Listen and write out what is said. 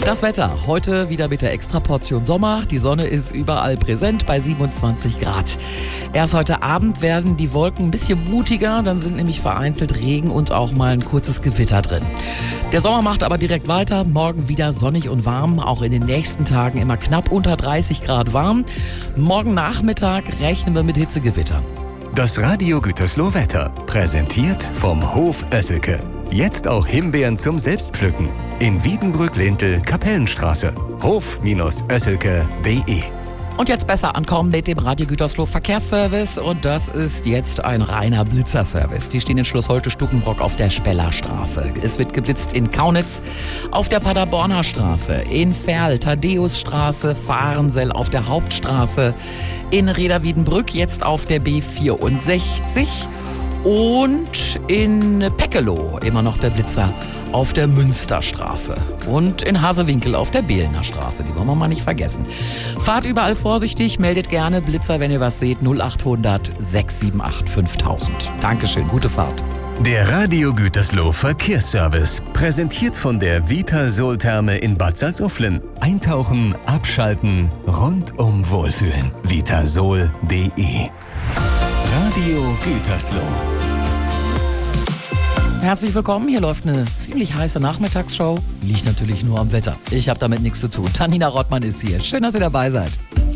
Das Wetter, heute wieder mit der Extraportion Sommer. Die Sonne ist überall präsent bei 27 Grad. Erst heute Abend werden die Wolken ein bisschen mutiger, dann sind nämlich vereinzelt Regen und auch mal ein kurzes Gewitter drin. Der Sommer macht aber direkt weiter, morgen wieder sonnig und warm, auch in den nächsten Tagen immer knapp unter 30 Grad warm. Morgen Nachmittag rechnen wir mit Hitzegewittern. Das Radio Gütersloh Wetter, präsentiert vom Hof Oesselke. Jetzt auch Himbeeren zum Selbstpflücken. In Wiedenbrück-Lintel, Kapellenstraße. Hof-Oesselke.de. Und jetzt besser ankommen mit dem Radio Gütersloh Verkehrsservice. Und das ist jetzt ein reiner Blitzerservice. Die stehen in Schloss Holte-Stukenbrock auf der Spellerstraße. Es wird geblitzt in Kaunitz auf der Paderborner Straße, in Verl, Thaddäusstraße, Fahrensell auf der Hauptstraße, in Reda-Wiedenbrück jetzt auf der B64 und in Peckeloh immer noch der Blitzer auf der Münsterstraße und in Hasewinkel auf der Behlener Straße. Die wollen wir mal nicht vergessen. Fahrt überall vorsichtig, meldet gerne Blitzer, wenn ihr was seht. 0800 678 5000. Dankeschön, gute Fahrt. Der Radio Gütersloh Verkehrsservice, präsentiert von der Vitasol-Therme in Bad Salzuflen. Eintauchen, abschalten, rundum wohlfühlen. Vitasol.de. Radio Gütersloh. Herzlich willkommen, hier läuft eine ziemlich heiße Nachmittagsshow. Liegt natürlich nur am Wetter. Ich habe damit nichts zu tun. Tanina Rottmann ist hier. Schön, dass ihr dabei seid.